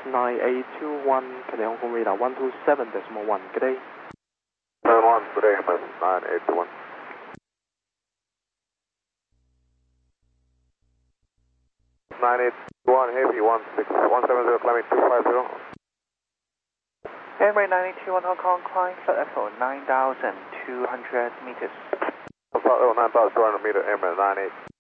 9821, Cathay Hong Kong radar 127.1. Good day. 71, good day, Emirates 9821. 981, heavy 170, climbing 250. Emirates 981 Hong Kong, climb flat level 9,200 meters. Flat level 9,200 meters, Emirates 98.